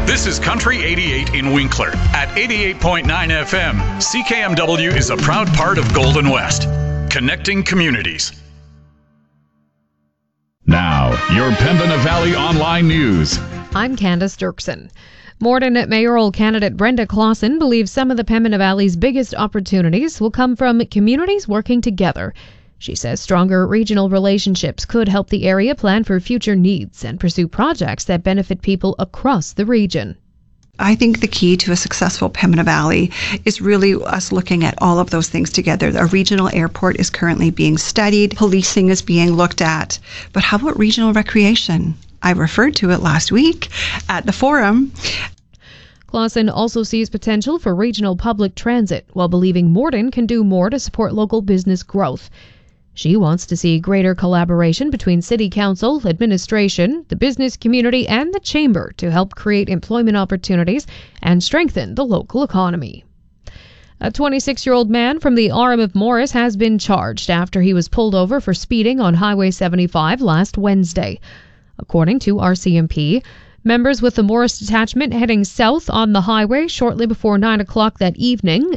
This is Country 88 in Winkler. At 88.9 FM, CKMW is a proud part of Golden West, connecting communities. Now, your Pembina Valley Online News. I'm Candace Dirksen. Morden mayoral candidate Brenda Clausen believes some of the Pembina Valley's biggest opportunities will come from communities working together. She says stronger regional relationships could help the area plan for future needs and pursue projects that benefit people across the region. I think the key to a successful Pembina Valley is really us looking at all of those things together. A regional airport is currently being studied, policing is being looked at, but how about regional recreation? I referred to it last week at the forum. Clausen also sees potential for regional public transit, while believing Morden can do more to support local business growth. She wants to see greater collaboration between City Council, administration, the business community, and the Chamber to help create employment opportunities and strengthen the local economy. A 26-year-old man from the Orem of Morris has been charged after he was pulled over for speeding on Highway 75 last Wednesday. According to RCMP, members with the Morris detachment heading south on the highway shortly before 9 o'clock that evening